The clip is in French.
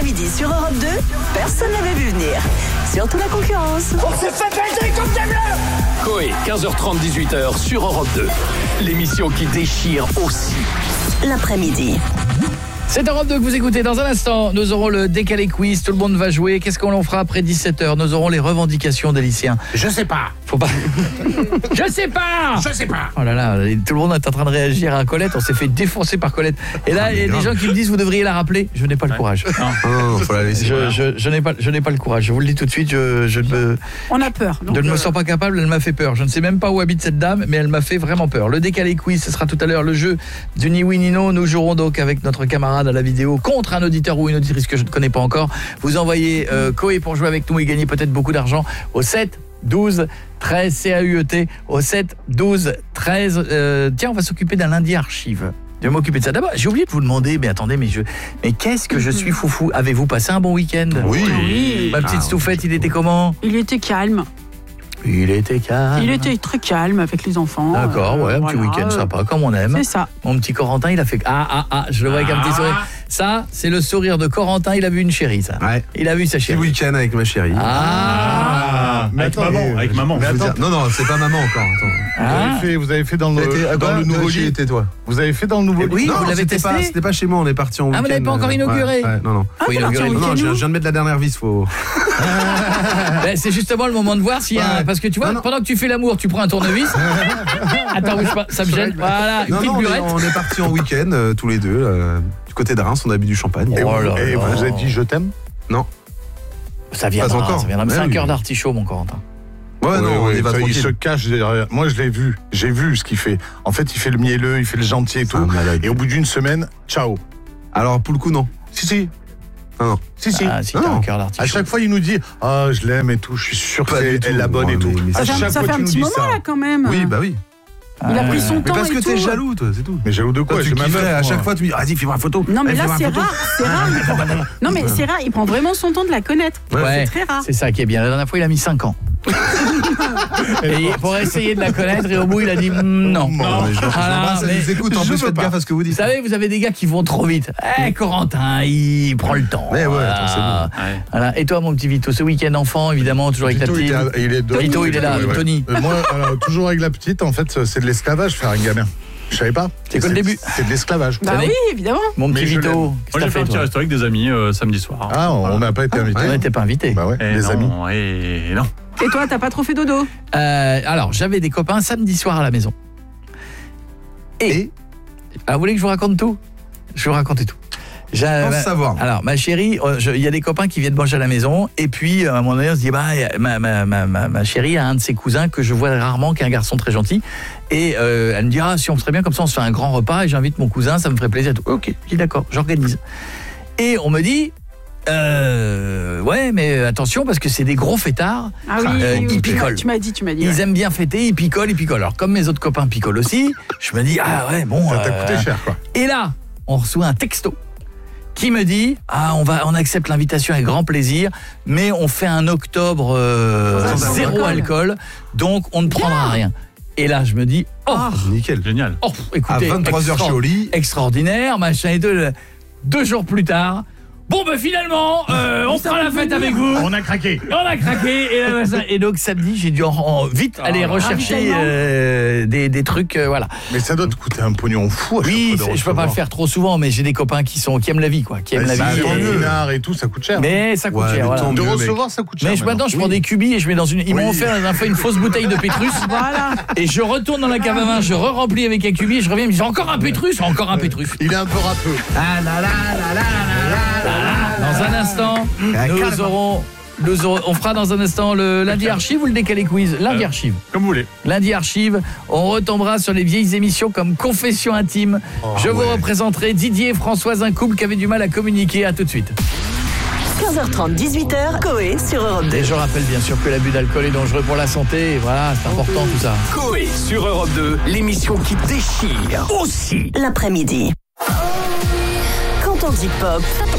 l'après-midi sur Europe 2, personne n'avait vu venir. Surtout la concurrence. On s'est fait baiser comme des bleus. Coé, 15h30, 18h sur Europe 2. L'émission qui déchire aussi. L'après-midi. C'est Europe 2 que vous écoutez. Dans un instant, nous aurons le décalé quiz. Tout le monde va jouer. Qu'est-ce qu'on en fera après 17h? Nous aurons les revendications des lycéens. Je sais pas. Faut pas. Je sais pas. Oh là là, tout le monde est en train de réagir à Colette. On s'est fait défoncer par Colette. Et là, il y a des gens qui me disent vous devriez la rappeler. Je n'ai pas le courage. Non, faut la laisser. Je n'ai pas le courage. Je vous le dis tout de suite. On a peur. Je ne me sens pas capable. Elle m'a fait peur. Je ne sais même pas où habite cette dame, mais elle m'a fait vraiment peur. Le décalé quiz, ce sera tout à l'heure le jeu du ni oui ni non. Nous jouerons donc avec notre camarade à la vidéo contre un auditeur ou une auditrice que je ne connais pas encore. Vous envoyez Coé pour jouer avec nous et gagner peut-être beaucoup d'argent au 7 12 13 CAUET au 7 12 13 tiens, on va s'occuper d'un lundi archive. Je vais m'occuper de ça. D'abord, j'ai oublié de vous demander, mais attendez, mais qu'est-ce que je suis foufou. Avez-vous passé un bon week-end? Oui. Ma petite Stouffette, il était comment? Il était calme. Il était calme. Il était très calme avec les enfants. D'accord, ouais, un petit week-end sympa, comme on aime. C'est ça. Mon petit Corentin, il a fait... je le vois avec un petit sourire. Ça, c'est le sourire de Corentin, il a vu une chérie, ça. Ouais. Il a vu sa chérie. Petit week-end avec ma chérie. Mais avec maman. Mais attends. Non, c'est pas maman encore. Vous avez fait dans le nouveau lit. Tais-toi. Vous avez fait dans le nouveau lit. Oui, Non, vous l'avez testé. C'était pas chez moi, on est parti en week-end. Vous l'avez pas encore inauguré. Ouais, non. Ah, t'es parti en Non, week-end je où viens de mettre la dernière vis, faut... C'est justement le moment de voir s'il y a... Parce que tu vois, pendant que tu fais l'amour, tu prends un tournevis. Attends, bouge pas, ça me gêne. Voilà, une petite burette. On est parti en week-end, tous les deux, du côté de Reims, on a bu du champagne. Et vous avez dit je t'aime? Non. Ça viendra, Pas encore. ça viendra. C'est un cœur d'artichaut, mon Corentin. Ouais, non, on y va il tranquille. se cache derrière. Moi, je l'ai vu. J'ai vu ce qu'il fait. En fait, il fait le mielleux, il fait le gentil et C'est un tout. malade. Et au bout d'une semaine, ciao. Alors, pour le coup, non. Si. Non. Si. Ah, si, t'as Non. un cœur d'artichaut. À chaque fois, il nous dit je l'aime et tout. Je suis sûr Pas que du c'est tout. la bonne et Ouais, tout. mais À Ça chaque fait fois, un tu nous petit dis moment ça. là quand même. Oui, bah oui. Il a pris son Mais temps parce et que tout. t'es jaloux, toi, c'est tout. Mais jaloux de quoi? Toi, tu J'ai ma kifferais meuf, à moi. chaque fois, tu dis, vas-y, fais-moi une photo. Non mais là Fais-moi c'est une photo. rare. Non mais c'est rare, il prend vraiment son temps de la connaître. Ouais, C'est très rare. c'est ça qui est bien. La dernière fois, il a mis 5 ans. Et pour essayer de la connaître, et au bout, il a dit non. Mais je Voilà, ça mais nous écoute, en je plus, veux faites pas. gaffe à ce que vous vous dites. savez, vous avez des gars qui vont trop vite. Corentin, il prend le temps. Mais ouais, attends, c'est bon. Voilà. Et toi, mon petit Vito, ce week-end enfant, évidemment, toujours avec Vito, la petite. il est de- Vito, il est là, Ouais. Tony. Moi, alors, toujours avec la petite, en fait, c'est de l'esclavage faire un gamin. Je savais pas. C'est quoi le début? C'est de l'esclavage. Bah oui, évidemment. Mon petit Mais je Vito, l'aime. qu'est-ce Moi, que j'ai t'as fait un fait, petit toi? resto avec des amis samedi soir. Ah, on n'a pas été invités. On n'était pas invités. Bah ouais, Et des amis. non, et non. Et toi, t'as pas trop fait dodo? Alors, j'avais des copains samedi soir à la maison. Et vous voulez que je vous raconte tout? Je vais vous raconter tout. Je pense savoir. Alors, ma chérie, il y a des copains qui viennent manger à la maison, et puis à un moment donné, on se dit, ma chérie a un de ses cousins que je vois rarement, qui est un garçon très gentil, et elle me dit, si on serait bien comme ça, on se fait un grand repas, et j'invite mon cousin, ça me ferait plaisir. Ok, je dis d'accord, j'organise. Et on me dit, ouais, mais attention, parce que c'est des gros fêtards, Ah oui, ils picolent. Tu m'as dit. Ils aiment bien fêter, ils picolent. Alors, comme mes autres copains picolent aussi, je me dis, Ça t'a coûté cher, quoi. Et là, on reçoit un texto qui me dit, on accepte l'invitation avec grand plaisir, mais on fait un octobre zéro alcool, donc on ne prendra rien. Et là, je me dis, Nickel. Génial. écoutez, À 23h chez Oli. extraordinaire, machin et tout. 2 jours plus tard, bon finalement, on fera la fête avec vous. On a craqué. Et donc samedi, j'ai dû vite aller rechercher des trucs, voilà. Mais ça doit te coûter un pognon fou. À Oui, chaque fois de je peux pas le recevoir. faire trop souvent, mais j'ai des copains qui aiment la vie, quoi, qui aiment la Bah, vie. tant et- mieux, dinars et tout, ça coûte cher. Mais ça coûte Ouais, cher. mais Voilà. tant De mieux, mec. recevoir, ça coûte cher. Mais maintenant, je prends des cubis et je mets dans une. Ils m'ont offert la dernière fois une fausse bouteille de Pétrus. Voilà. Et je retourne dans la cave à vin, je re-remplis avec un cubi et je reviens, ils me disent encore un Pétrus. Il est un peu râpeux. Dans un instant, on fera dans un instant le lundi archive ou le décalé quiz. Lundi archive. Comme vous voulez. Lundi archive, on retombera sur les vieilles émissions comme Confession intime. Je vous représenterai Didier et Françoise, un couple qui avait du mal à communiquer. À tout de suite. 15h30, 18h, Coé sur Europe 2. Et je rappelle bien sûr que l'abus d'alcool est dangereux pour la santé. Voilà, c'est important tout ça. Coé sur Europe 2, l'émission qui déchire aussi. L'après-midi. Quand on dit pop,